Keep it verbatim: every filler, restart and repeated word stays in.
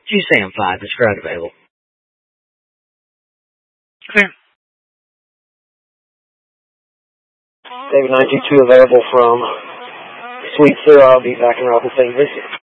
Q SAM five, this crowd available. Clear. David nine two two available from Suite Zero. I'll be back in Rockville, Saint Vincent.